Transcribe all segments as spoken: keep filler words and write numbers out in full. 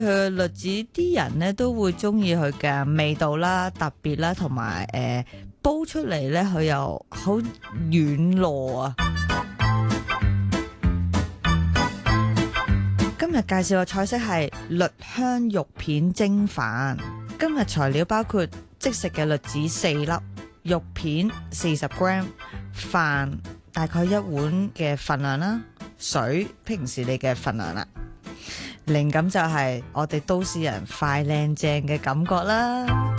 佢栗子啲人咧都會中意佢嘅味道啦、特別啦，同埋誒煲出嚟咧佢又好軟糯啊！今日介紹嘅菜式係栗香肉片蒸飯。今日材料包括即食嘅栗子四粒、肉片四十 gram、飯大概一碗嘅份量啦，水平時你嘅份量啦。靈感就係我哋都市人快靚正嘅感覺啦。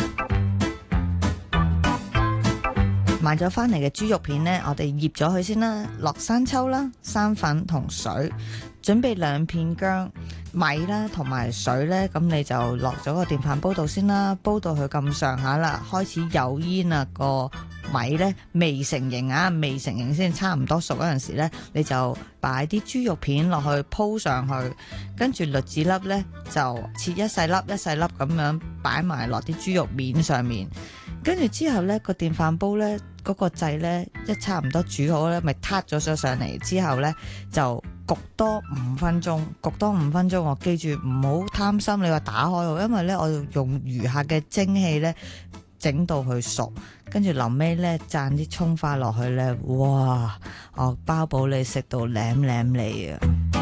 買咗翻嚟嘅豬肉片呢，我哋醃咗佢先啦，落生抽啦、生粉同水，準備兩片薑、米啦同埋水呢，咁你就落咗個電飯煲度先啦，煲到佢咁上下啦，開始有煙啦，個米呢未成形啊，未成形先差唔多熟嗰陣時呢，你就擺啲豬肉片落去鋪上去，跟住栗子粒呢，就切一細粒一細粒咁樣擺埋落啲豬肉面上面，跟住之後呢個電飯煲呢，嗰個掣呢，一差唔多煮好呢，咪撻咗咗上嚟之後呢，就焗多五分鐘，焗多五分鐘，我記住唔好貪心，你話打開我，因為呢，我用餘下嘅蒸汽呢，整到佢熟，跟住臨尾呢，灒啲葱花落去呢，哇！我包保你食到舐舐脷啊！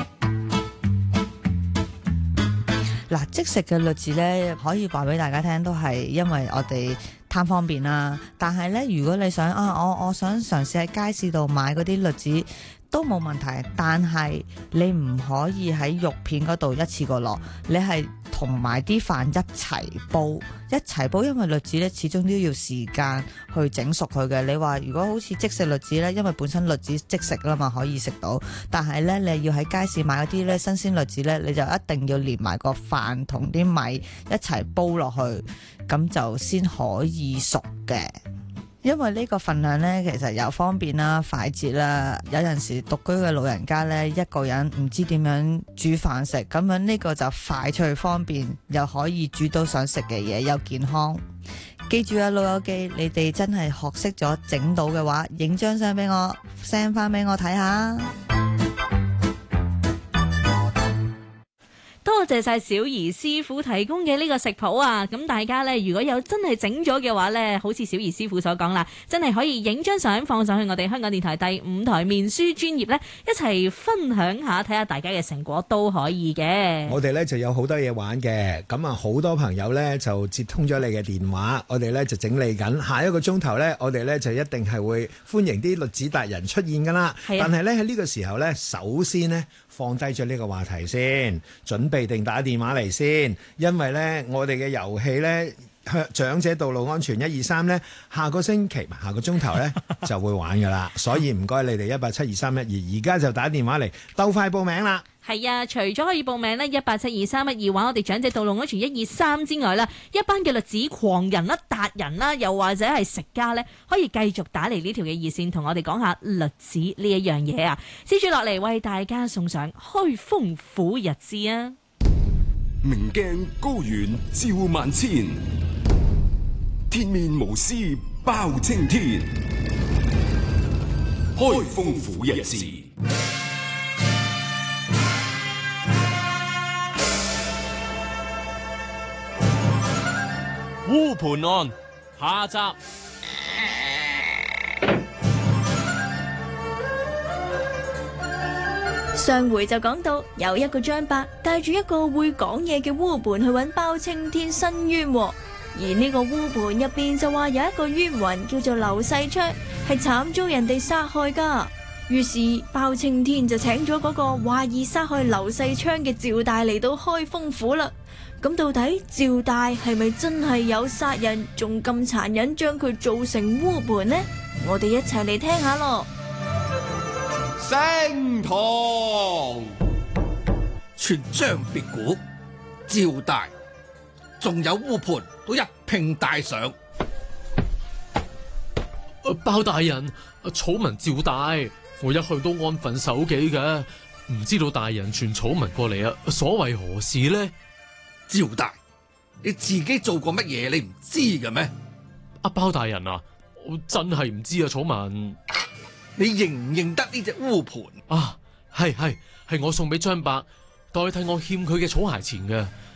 嗱，即食嘅栗子呢，可以話俾大家聽，都係因為我哋貪方便啦。但係呢，如果你想啊，我我想嘗試喺街市度買嗰啲栗子都冇問題，但係你唔可以喺肉片嗰度一次過落，你係同埋啲飯一齊煲，一齊煲，因為栗子咧始終都要時間去整熟佢嘅。你話如果好似即食栗子咧，因為本身栗子即食啦嘛，可以食到，但係咧你要喺街市買嗰啲咧新鮮栗子咧，你就一定要連埋個飯同啲米一齊煲落去，咁就先可以熟嘅。因為呢個份量呢，其實又方便啦、快捷啦。有陣時獨居嘅老人家呢，一個人唔知點樣煮飯食，咁樣呢個就快脆方便，又可以煮到想食嘅嘢，又健康。記住啊，老友記，你哋真係學識咗整到嘅話，影張相俾我 send 翻俾我睇下。 多謝晒小儀師傅提供嘅呢個食譜啊！咁大家呢，如果有真係整咗嘅話呢，好似小儀師傅所講啦，真係可以影張相放上去我哋香港電台第五台面書專頁呢，一齊分享下，睇下大家嘅成果都可以嘅。 我哋呢就有好多嘢玩嘅，咁啊好多朋友呢就接通咗你嘅電話，我哋呢就整理緊下一個鐘頭呢，我哋呢就一定係會歡迎啲栗子達人出現噶啦。係啊，但係呢喺呢個時候呢，首先呢。放低咗呢個話題先，準備定打電話嚟先，因為呢，我哋嘅遊戲呢，長者道路安全一二三呢，下個星期下個鐘頭呢就會玩噶啦，所以唔該你哋一八七二三一二，而家就打電話嚟，鬥快報名啦！ 係啊，除咗可以報名呢，一八七二三一二玩我哋長者道路安全一二三之外啦，一班嘅栗子狂人啦、達人啦，又或者係食家呢，可以繼續打嚟呢條嘅熱線，同我哋講下栗子呢一樣嘢啊！接住落嚟為大家送上開封虎日誌啊！ 明鏡高遠照萬千，天面無私包青天。開封虎日誌。 烏盤案下集。 上回就講到有一個張伯帶住一個會講嘢嘅烏盤去揾包青天申冤，而呢個烏盤入邊就話有一個冤魂叫做劉世昌，係慘遭人哋殺害噶。於是包青天就請咗嗰個懷疑殺害劉世昌嘅趙大嚟到開封府啦。咁到底趙大係咪真係有殺人，仲咁殘忍將佢做成烏盤呢？我哋一齊嚟聽下咯。 升堂， 全章別古，趙大，仲有烏盤都一併帶上。 包大人，草民趙大，我一向都安分守己嘅，唔知道大人傳草民過嚟啊，所為何事呢？ 趙大，你自己做過乜嘢？你唔知嘅咩？ 阿包大人啊，我真係唔知啊，草民。 你認唔認得呢隻烏盤？ 啊，係係係我送俾張伯，代替我欠佢嘅草鞋錢嘅。